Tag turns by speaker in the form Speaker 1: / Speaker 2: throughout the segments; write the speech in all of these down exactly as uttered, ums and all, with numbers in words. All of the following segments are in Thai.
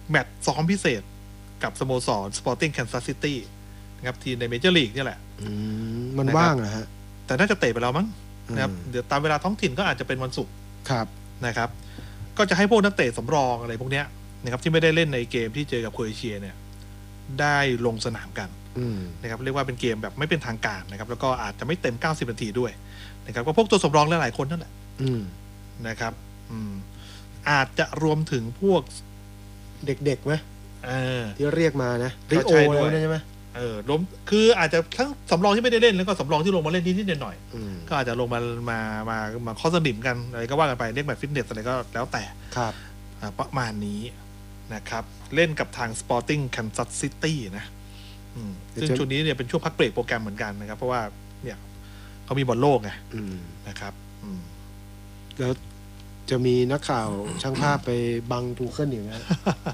Speaker 1: แมตช์ซ้อมพิเศษกับสโมสร Sporting Kansas City นะครับทีมในเมเจอร์ลีกนี่แหละ
Speaker 2: มันว่างเหรอฮะ
Speaker 1: แต่น่าจะเตะไปแล้วมั้งนะครับเดี๋ยวตามเวลาท้องถิ่นก็อาจจะเป็นวันศุกร์
Speaker 2: ครับ
Speaker 1: นะครับก็จะให้พวกนักเตะสำรองอะไรพวกเนี้ยนะครับที่ไม่ได้เล่นในเกมที่เจอกับโครเอเชียเนี่ยได้ลงสนามกันนะครับเรียกว่าเป็นเกมแบบไม่เป็นทางการนะครับแล้วก็อาจจะไม่เต็มเก้าสิบนาทีด้วยนะครับก็พวกตัวสำรองหลายๆคนนั่นแหละนะครับอาจจะรวมถึงพวก
Speaker 2: เด็กๆไหมที่เรียกมานะริโอเลยใช่ไหม
Speaker 1: เออล้มคืออาจจะทั้งสำรองที่ไม่ได้เล่นแล้วก็สำรองที่ลงมาเล่นนิดๆหน่อยๆก็อาจจะลงมามามามาข้อสนิมกันอะไรก็ว่ากันไปเรียกแบบฟิตเนสอะไรก็แล้วแต่
Speaker 2: ครับ
Speaker 1: ประมาณนี้นะครับเล่นกับทาง Sporting Kansas City นะซึ่งช่วงนี้เนี่ยเป็นช่วงพักเบรกโปรแกรมเหมือนกันนะครับเพราะว่าเนี่ยเขามีบอลโลกไงนะครับ
Speaker 2: แล้วจะมีนักข่าวช่างภาพไปบังทูเคิลอย่างนี้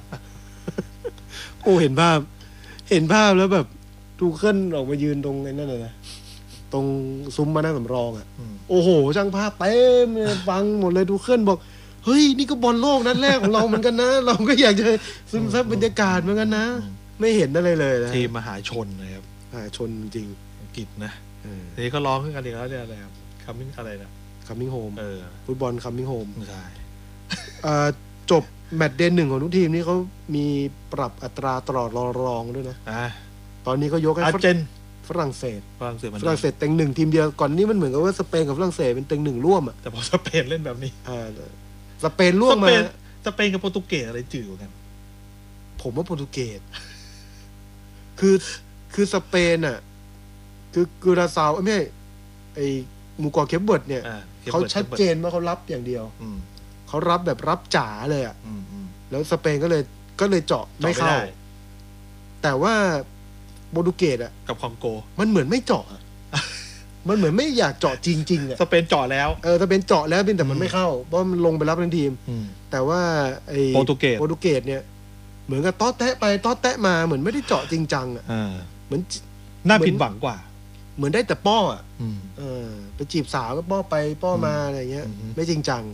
Speaker 2: โอ้เห็นภาพเห็นภาพแล้วแบบทูเคิลออกมายืนตรงไอ้นั่นเลยนะตรงซุ้มมานั่งสำรองอ่ะโอ้โหช่างภาพเต็มเลยฟังหมดเลยทูเคิลบอกเฮ้ยนี่ก็บอลโลกนัดแรกของเราเหมือนกันนะเราก็อยากจะซึมซับบรรยากาศเหมือนกันนะไม่เห็นอะไรเลยนะ
Speaker 1: ทีมมหาชนนะครับ
Speaker 2: มหาชนจริง
Speaker 1: อังกฤษนะนี่ก็ร้องขึ้นกันอีกแล้วเนี่ยอะไรครับคัมมิ่งอะไรนะ
Speaker 2: คัมมิ่งโฮม
Speaker 1: เออ
Speaker 2: ฟุตบอลคัมมิ่งโฮม
Speaker 1: ใช่
Speaker 2: จบแมตช์เดย์หนึ่งของทุกทีมนี่เขามีปรับอัตราตลอดรองด้วยนะตอนนี้ก็ยกให้
Speaker 1: อาร์เจน
Speaker 2: ฝรั่งเศส
Speaker 1: ฝรั่งเศส
Speaker 2: ฝรั่งเศสเต็งหนึ่งทีมเดียวก่อนนี้มันเหมือนกับว่าสเปนกับฝรั่งเศสเป็นเต็งหนึ่งร่วมอ่ะ
Speaker 1: แต่พอสเปนเล่นแบบนี้
Speaker 2: อ่าสเปนร่วมมา
Speaker 1: สเปนกับโปรตุเกสอะไรจืดกว่ากัน
Speaker 2: ผมว่าโปรตุเกสคือคือสเปนอ่ะคือกูราซาวไม่ใช่ไอหมู่เกาะเคปเวิร์ดเนี่ยเขาชัดเจนว่าเขารับอย่างเดียวเขารับแบบรับจ๋าเลยอ่ะแล้วสเปนก็เลยก็เลยเจาะไม่เข้าแต่ว่าโปรตุเกสอ่ะ
Speaker 1: กับคองโก
Speaker 2: มันเหมือนไม่เจาะมันเหมือนไม่อยากเจาะจริงๆอ่ะ
Speaker 1: สเปนเจาะแล้ว
Speaker 2: เออสเปนเจาะแล้วเป็นแต่มันไม่เข้าเพราะมันลงไปรับทั้งทีมแต่ว่าไอ้
Speaker 1: โปรตุเกส
Speaker 2: โปรตุเกสเนี่ยเหมือนกับต๊อดแตะไปต๊อดแตะมาเหมือนไม่ได้เจาะจริงจังอ่ะเหมือน
Speaker 1: น่าผิดหวังกว่า
Speaker 2: เหมือนได้แต่ป้ออ่ะเออไปจีบสาวก็ป้อไปป้อมาอะไรเงี้ยไม่จริงจัง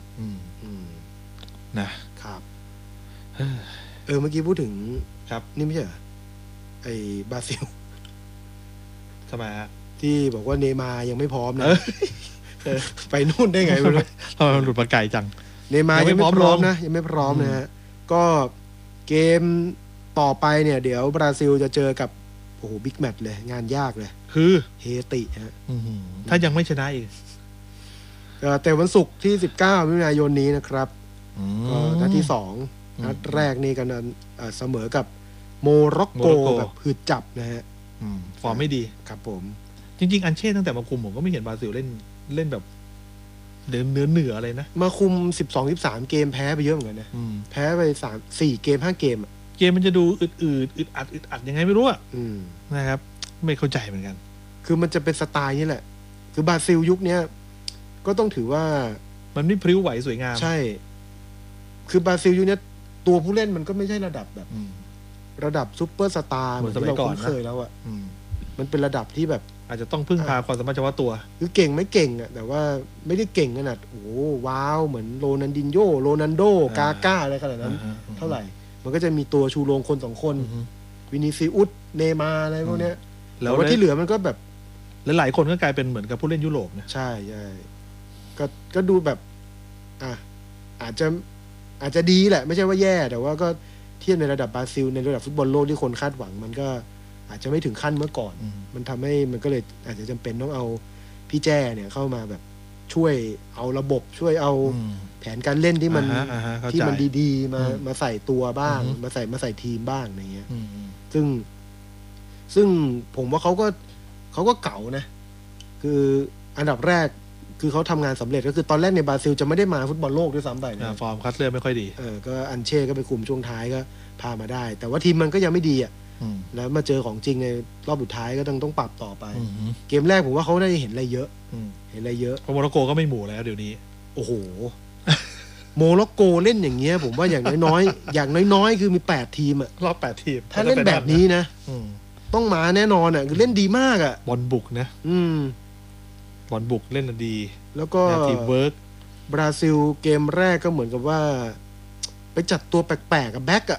Speaker 1: นะครับ
Speaker 2: เออเมื่อกี้พูดถึง
Speaker 1: ครับ
Speaker 2: นี่ไม่ใช่เหรอไอ้บราซิล
Speaker 1: ทำไมฮะ
Speaker 2: ที่บอกว่าเนย์มาร์ยังไม่พร้อมนะไปนู่นได้ไงไม่รู้
Speaker 1: ทำไมมันหลุดมาไกลจัง
Speaker 2: เนย์มาร์ยังไม่พร้อมนะยังไม่พร้อมนะฮะก็เกมต่อไปเนี่ยเดี๋ยวบราซิลจะเจอกับโอ้โหบิ๊กแมตช์เลยงานยากเลย
Speaker 1: คือ
Speaker 2: เฮติฮะ
Speaker 1: ถ้ายังไม่ชนะอีก
Speaker 2: แต่วันศุกร์ที่สิบเก้ามิถุนายนนี้นะครับก็นัดที่สองนัดแรกนี่กันเสมอกับโมร็อกโกแบบหืดจับนะฮะ
Speaker 1: ฟอร์มไม่ดี
Speaker 2: ครับผม
Speaker 1: จริงๆอันเช่ตั้งแต่มาคุมผมก็ไม่เห็นบราซิลเล่นเล่นแบบเนื้อเนื้อเหนืออะไรนะ
Speaker 2: มาคุมสิบสอง สิบสามเกมแพ้ไปเยอะเหมือนกันนะแพ้ไปสาม สี่เกมห้าเกม
Speaker 1: เกมมันจะดูอึดๆอึดอัดอึดอัดยังไงไม่รู้อ่ะนะครับไม่เข้าใจเหมือนกัน
Speaker 2: คือมันจะเป็นสไตล์นี้แหละคือบราซิลยุคนี้ก็ต้องถือว่า
Speaker 1: มันไม่พริ้วไหวสวยงาม
Speaker 2: ใช่คือบราซิลยุคนี้ตัวผู้เล่นมันก็ไม่ใช่ระดับแบบระดับซุปเปอร์สตาร์เหมือนที่เราคุ้นเคยแล้วอ่ะมันเป็นระดับที่แบบ
Speaker 1: อาจจะต้องพึ่งพาความสามารถเฉพาะตัว
Speaker 2: คือเก่งไม่เก่งอ่ะแต่ว่าไม่ได้เก่งขนาดโอ้ว้าวเหมือนโรนัลดินโญโรนัลโดกาก้าอะไรขนาดนั้นเท่าไหร่มันก็จะมีตัวชูโรงคนสองคนวินิซิอุสเนย์มาร์อะไรพวกเนี้ยแล้วว่าที่เหลือมันก็แบบ
Speaker 1: หลายๆคนก็กลายเป็นเหมือนกับผู้เล่นยุโรปนะ
Speaker 2: ใช่ใช่ก็ก็ดูแบบอ่ะอาจจะอาจจะดีแหละไม่ใช่ว่าแย่แต่ว่าก็เทียบในระดับบราซิลในระดับฟุตบอลโลกที่คนคาดหวังมันก็อาจจะไม่ถึงขั้นเมื่อก่อนมันทำให้มันก็เลยอาจจะจำเป็นต้องเอาพี่แจ้เนี่ยเข้ามาแบบช่วยเอาระบบช่วยเอาแผนการเล่นที่มันที่มันดีๆมามาใส่ตัวบ้างมาใส่มาใส่ทีมบ้างอะไรเงี้ยซึ่งซึ่งผมว่าเขาก็เขาก็เก่านะคืออันดับแรกคือเขาทำงานสำเร็จก็คือตอนแรกในบราซิลจะไม่ได้มาฟุตบอลโลกด้วยซ้ำไปนะ
Speaker 1: ฟอร์มคัดเลือกไม่ค่อยดี
Speaker 2: เออก็อันเช่ก็ไปคุมช่วงท้ายก็พามาได้แต่ว่าทีมมันก็ยังไม่ดีอ่ะแล้วมาเจอของจริงในรอบสุดท้ายก็ต้องต้องปรับต่อไปเกมแรกผมว่าเขาได้เห็นอะไรเยอะเห็นอะไรเยอะ
Speaker 1: เพราะโมร็อกโกก็ไม่หมู่แล้วเดี๋ยวนี้
Speaker 2: โอ้โหโมร็อกโกเล่นอย่างเงี้ยผมว่าอย่างน้อยๆอย่างน้อยๆคือมีแปดทีมอ่ะ
Speaker 1: รอบแปดทีม
Speaker 2: ถ้าเล่นแบบนี้นะต้องมาแน่นอนอ่ะคือเล่นดีมากอ่ะ
Speaker 1: บอลบุกนะ
Speaker 2: อืม
Speaker 1: บอลบุกเล่นดี
Speaker 2: แล้วก็
Speaker 1: ทีมเวิร์ก
Speaker 2: บราซิลเกมแรกก็เหมือนกับว่าไปจัดตัวแปลกๆกับแบ็กอ่ะ